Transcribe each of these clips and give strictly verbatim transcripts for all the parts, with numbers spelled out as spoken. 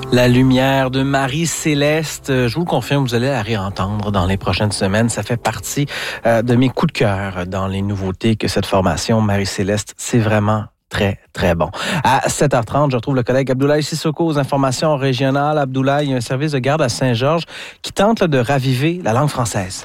La lumière de Marie-Céleste, je vous le confirme, vous allez la réentendre dans les prochaines semaines. Ça fait partie euh, de mes coups de cœur dans les nouveautés que cette formation Marie-Céleste, c'est vraiment très, très bon. À sept heures trente, je retrouve le collègue Abdoulaye Sissoko aux informations régionales. Abdoulaye, il y a un service de garde à Saint-Georges qui tente là, de raviver la langue française.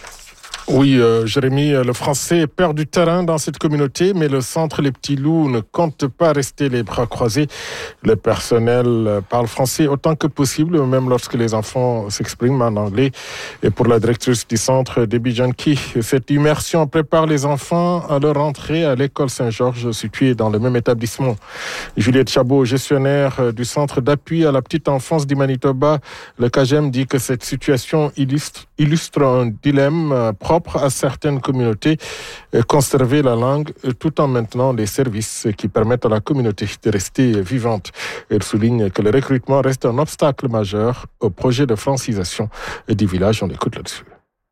Oui, euh, Jérémy, le français perd du terrain dans cette communauté, mais le centre Les Petits Loups ne compte pas rester les bras croisés. Le personnel parle français autant que possible, même lorsque les enfants s'expriment en anglais. Et pour la directrice du centre, Debbie Janky, cette immersion prépare les enfants à leur entrée à l'école Saint-Georges, située dans le même établissement. Juliette Chabot, gestionnaire du centre d'appui à la petite enfance du Manitoba, le C A G E M dit que cette situation illustre, illustre un dilemme propre à certaines communautés, conserver la langue tout en maintenant les services qui permettent à la communauté de rester vivante. Elle souligne que le recrutement reste un obstacle majeur au projet de francisation du village. On écoute là-dessus.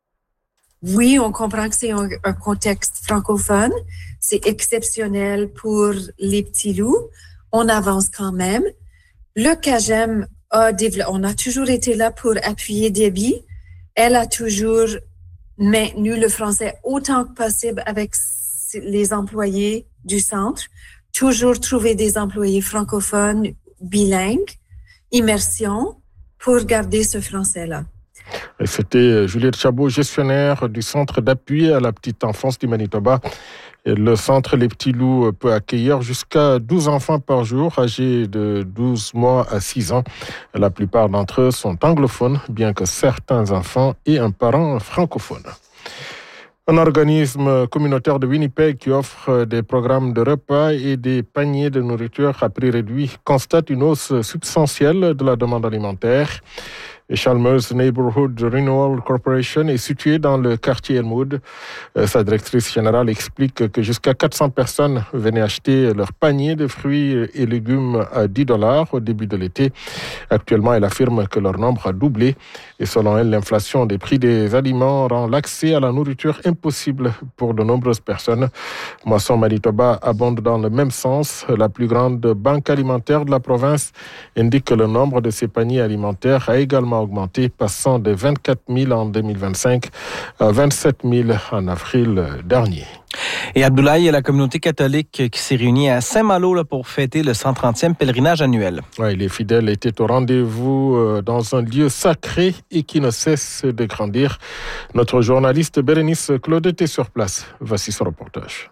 Oui, on comprend que c'est un, un contexte francophone. C'est exceptionnel pour les petits loups. On avance quand même. Le C A G E M a développé, on a toujours été là pour appuyer Debbie. Elle a toujours maintenu le français autant que possible avec les employés du centre. Toujours trouver des employés francophones, bilingues, immersion, pour garder ce français-là. Et c'était Juliette Chabot, gestionnaire du centre d'appui à la petite enfance du Manitoba. Et le centre Les Petits Loups peut accueillir jusqu'à douze enfants par jour, âgés de douze mois à six ans. La plupart d'entre eux sont anglophones, bien que certains enfants aient un parent francophone. Un organisme communautaire de Winnipeg qui offre des programmes de repas et des paniers de nourriture à prix réduit constate une hausse substantielle de la demande alimentaire. Chalmers Neighborhood Renewal Corporation est située dans le quartier Elmwood. Sa directrice générale explique que jusqu'à quatre cents personnes venaient acheter leur panier de fruits et légumes à dix dollars au début de l'été. Actuellement, elle affirme que leur nombre a doublé. Et selon elle, l'inflation des prix des aliments rend l'accès à la nourriture impossible pour de nombreuses personnes. Moisson Manitoba abonde dans le même sens. La plus grande banque alimentaire de la province indique que le nombre de ces paniers alimentaires a également augmenté, passant de vingt-quatre mille en deux mille vingt-cinq à vingt-sept mille en avril dernier. Et Abdoulaye, il y a la communauté catholique qui s'est réunie à Saint-Malo là, pour fêter le cent trentième pèlerinage annuel. Oui, les fidèles étaient au rendez-vous dans un lieu sacré et qui ne cesse de grandir. Notre journaliste Bérénice Claude était sur place. Voici son reportage.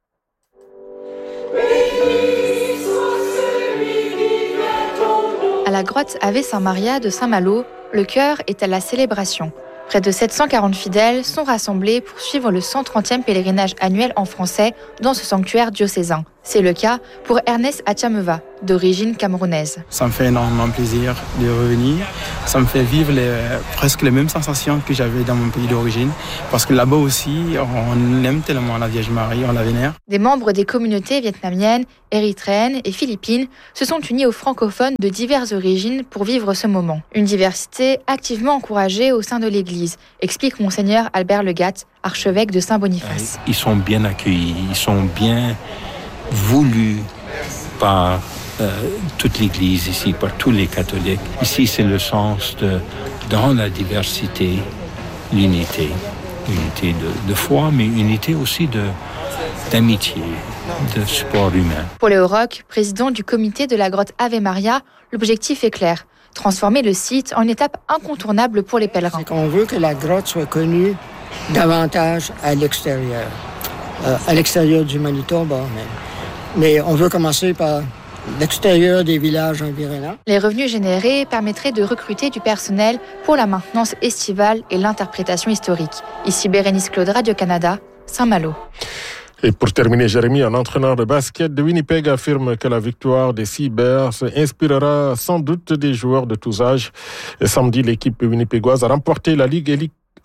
À la grotte Ave Saint-Maria de Saint-Malo, le cœur est à la célébration. Près de sept cent quarante fidèles sont rassemblés pour suivre le cent trentième pèlerinage annuel en français dans ce sanctuaire diocésain. C'est le cas pour Ernest Achameva, d'origine camerounaise. Ça me fait énormément plaisir de revenir. Ça me fait vivre les, presque les mêmes sensations que j'avais dans mon pays d'origine. Parce que là-bas aussi, on aime tellement la Vierge Marie, on la vénère. Des membres des communautés vietnamiennes, érythréennes et philippines se sont unis aux francophones de diverses origines pour vivre ce moment. Une diversité activement encouragée au sein de l'Église, explique Monseigneur Albert Legat, archevêque de Saint-Boniface. Ils sont bien accueillis, ils sont bien voulu par euh, toute l'Église ici, par tous les catholiques. Ici, c'est le sens de, dans la diversité, l'unité. Unité de, de foi, mais unité aussi de, d'amitié, de support humain. Pour Léo Roch, président du comité de la grotte Ave Maria, l'objectif est clair. Transformer le site en étape incontournable pour les pèlerins. C'est qu'on veut que la grotte soit connue davantage à l'extérieur. Euh, à l'extérieur du Manitoba, mais... Mais on veut commencer par l'extérieur des villages environnants. Les revenus générés permettraient de recruter du personnel pour la maintenance estivale et l'interprétation historique. Ici Bérénice Claude, Radio-Canada, Saint-Malo. Et pour terminer, Jérémy, un entraîneur de basket de Winnipeg affirme que la victoire des Sea Bears inspirera sans doute des joueurs de tous âges. Et samedi, l'équipe winnipegoise a remporté la Ligue Élite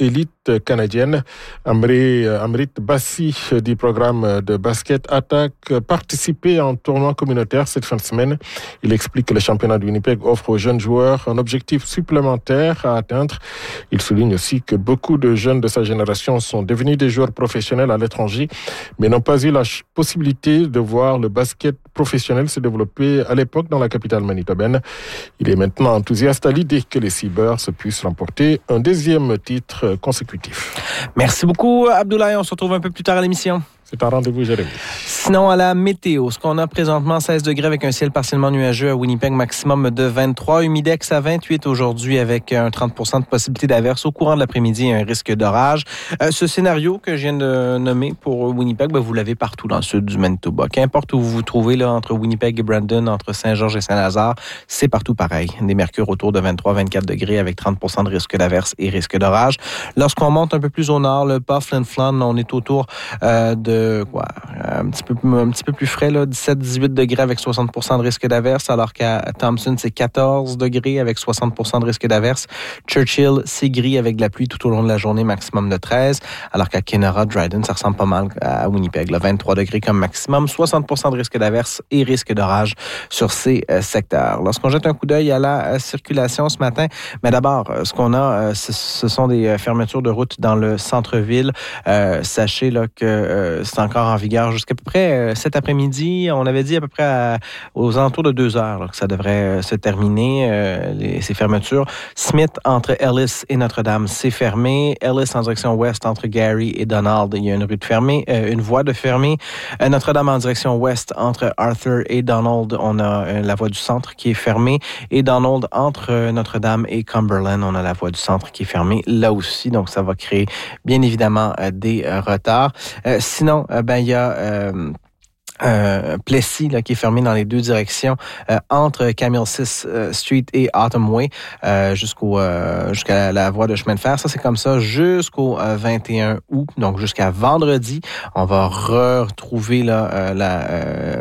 élite canadienne. Amri, Amrit Bassi du programme de basket Attaque participer en tournoi communautaire cette fin de semaine. Il explique que le championnat de Winnipeg offre aux jeunes joueurs un objectif supplémentaire à atteindre. Il souligne aussi que beaucoup de jeunes de sa génération sont devenus des joueurs professionnels à l'étranger, mais n'ont pas eu la possibilité de voir le basket professionnel se développer à l'époque dans la capitale manitobaine. Il est maintenant enthousiaste à l'idée que les Seabirds puissent remporter un deuxième titre consécutif. Merci beaucoup, Abdoulaye. On se retrouve un peu plus tard à l'émission. C'est un rendez-vous, Jérémy. Sinon, à la météo, ce qu'on a présentement, seize degrés avec un ciel partiellement nuageux à Winnipeg, maximum de vingt-trois. Humidex à vingt-huit aujourd'hui avec un trente pour cent de possibilité d'averse au courant de l'après-midi et un risque d'orage. Euh, ce scénario que je viens de nommer pour Winnipeg, ben, vous l'avez partout dans le sud du Manitoba. Qu'importe où vous vous trouvez, là, entre Winnipeg et Brandon, entre Saint-Georges et Saint-Lazare, c'est partout pareil. Des mercures autour de vingt-trois à vingt-quatre degrés avec trente pour cent de risque d'averse et risque d'orage. Lorsqu'on monte un peu plus au nord, le bas Flin Flon, on est autour euh, de Quoi, un petit peu un petit peu plus frais là, dix-sept à dix-huit degrés avec soixante pour cent de risque d'averse, alors qu'à Thompson c'est quatorze degrés avec soixante pour cent de risque d'averse. Churchill c'est gris avec de la pluie tout au long de la journée, maximum de treize, alors qu'à Kenora, Dryden ça ressemble pas mal à Winnipeg, là, vingt-trois degrés comme maximum, soixante pour cent de risque d'averse et risque d'orage sur ces euh, secteurs. Lorsqu'on jette un coup d'œil à la euh, circulation ce matin, mais d'abord euh, ce qu'on a euh, ce, ce sont des euh, fermetures de route dans le centre-ville. Euh, sachez là que euh, c'est encore en vigueur jusqu'à peu près euh, cet après-midi. On avait dit à peu près à, aux alentours de deux heures là, que ça devrait euh, se terminer, euh, les, ces fermetures. Smith, entre Ellis et Notre-Dame, c'est fermé. Ellis en direction ouest, entre Gary et Donald, il y a une rue de fermée, euh, une voie de fermée. Euh, Notre-Dame en direction ouest, entre Arthur et Donald, on a euh, la voie du centre qui est fermée. Et Donald, entre euh, Notre-Dame et Cumberland, on a la voie du centre qui est fermée là aussi. Donc, ça va créer bien évidemment euh, des euh, retards. Euh, sinon, euh, ben il y a euh, Euh, Plessis là, qui est fermé dans les deux directions euh, entre Camille six euh, Street et Autumn Way euh, jusqu'au euh, jusqu'à la, la voie de chemin de fer. Ça c'est comme ça jusqu'au euh, vingt et un août, donc jusqu'à vendredi. On va retrouver là euh, la euh,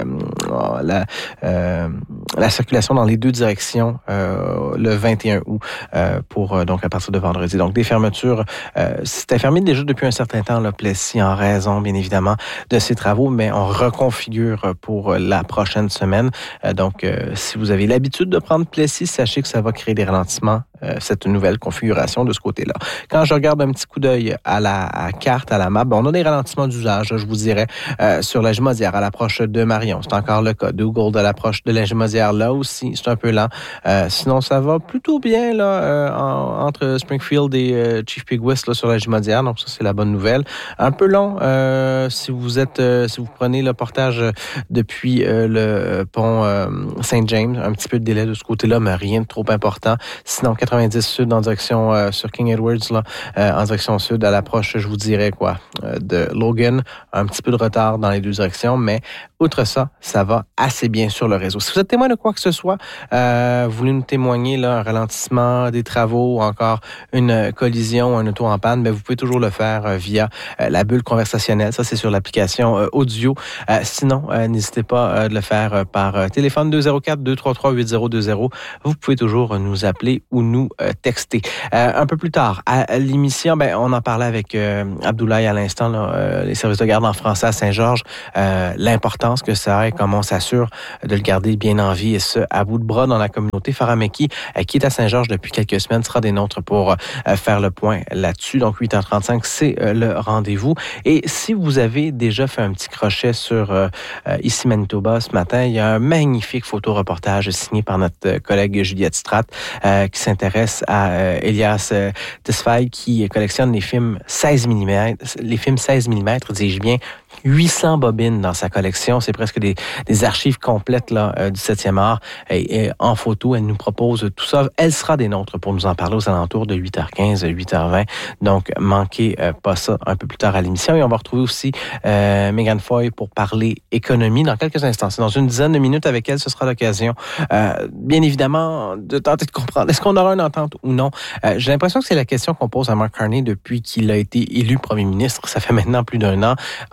la euh, la circulation dans les deux directions euh, le vingt et un août euh, pour euh, donc à partir de vendredi. Donc des fermetures. Euh, c'était fermé déjà depuis un certain temps là, Plessis en raison bien évidemment de ces travaux, mais on reconfigure pour la prochaine semaine. Donc, euh, si vous avez l'habitude de prendre Plessis, sachez que ça va créer des ralentissements, euh, cette nouvelle configuration de ce côté-là. Quand je regarde un petit coup d'œil à la à carte, à la map, on a des ralentissements d'usage, je vous dirais, euh, sur la Jumondière à l'approche de Marion. C'est encore le cas. Dougal à l'approche de la Jumondière, là aussi, c'est un peu lent. Euh, sinon, ça va plutôt bien là euh, en, entre Springfield et euh, Chief Pigwist là, sur la Jumondière. Donc, ça, c'est la bonne nouvelle. Un peu long euh, si vous êtes, euh, si vous prenez le portage depuis euh, le pont euh, Saint-James. Un petit peu de délai de ce côté-là, mais rien de trop important. Sinon, quatre-vingt-dix sud en direction euh, sur King Edwards, là, euh, en direction sud, à l'approche, je vous dirais quoi, euh, de Logan. Un petit peu de retard dans les deux directions, mais outre ça, ça va assez bien sur le réseau. Si vous êtes témoin de quoi que ce soit, euh, vous voulez nous témoigner là, un ralentissement des travaux ou encore une collision, un auto en panne, ben, vous pouvez toujours le faire euh, via euh, la bulle conversationnelle. Ça, c'est sur l'application euh, audio. Euh, sinon, euh, n'hésitez pas euh, de le faire euh, par euh, téléphone deux zéro quatre, deux trois trois, huit zéro deux zéro. Vous pouvez toujours euh, nous appeler ou nous euh, texter. Euh, un peu plus tard, à, à l'émission, ben, on en parlait avec euh, Abdoulaye à l'instant, là, euh, les services de garde en français à Saint-Georges, euh, l'importance que ça a et comment on s'assure de le garder bien en vie et ce, à bout de bras dans la communauté. Farah Meki, euh, qui est à Saint-Georges depuis quelques semaines, sera des nôtres pour euh, faire le point là-dessus. Donc, huit heures trente-cinq, c'est euh, le rendez-vous. Et si vous avez déjà fait un petit crochet sur euh, euh, ici Manitoba ce matin, il y a un magnifique photoreportage signé par notre collègue Juliette Stratt euh, qui s'intéresse à euh, Elias euh, Tesfaye qui collectionne les films seize millimètres, les films seize millimètres, dis-je bien, huit cents bobines dans sa collection. C'est presque des, des archives complètes là, euh, du septième art. Et, et en photo, elle nous propose tout ça. Elle sera des nôtres pour nous en parler aux alentours de huit heures quinze, huit heures vingt. Donc, manquez euh, pas ça un peu plus tard à l'émission. Et on va retrouver aussi euh, Megan Foy pour parler économie dans quelques instants. C'est dans une dizaine de minutes avec elle. Ce sera l'occasion, euh, bien évidemment, de tenter de comprendre est-ce qu'on aura une entente ou non. Euh, j'ai l'impression que c'est la question qu'on pose à Mark Carney depuis qu'il a été élu premier ministre. Ça fait maintenant plus d'un an. Entente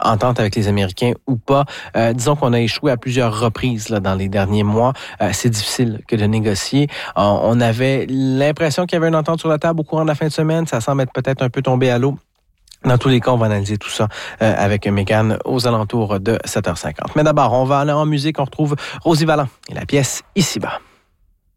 avec les Américains ou pas. Euh, disons qu'on a échoué à plusieurs reprises là, dans les derniers mois. Euh, c'est difficile que de négocier. On, on avait l'impression qu'il y avait une entente sur la table au courant de la fin de semaine. Ça semble être peut-être un peu tombé à l'eau. Dans tous les cas, on va analyser tout ça euh, avec Mégane aux alentours de sept heures cinquante. Mais d'abord, on va aller en musique. On retrouve Rosie Vallant et la pièce Ici-bas.